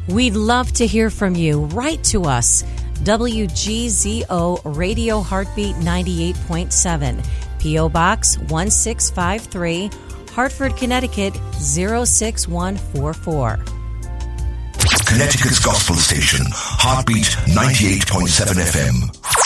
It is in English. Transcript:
We'd love to hear from you. Write to us. WGZO Radio Heartbeat 98.7, P.O. Box 1653, Hartford, Connecticut 06144. Connecticut's Gospel Station, Heartbeat 98.7 FM.